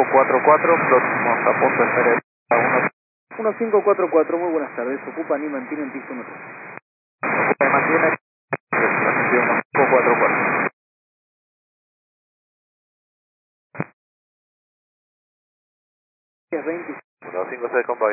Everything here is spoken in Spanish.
1544, próximo Zapote, espere 1544, muy buenas tardes. Ocupa y mantiene en piso 1. Ocupa y mantiene, transmitido 1544. 20. 156 con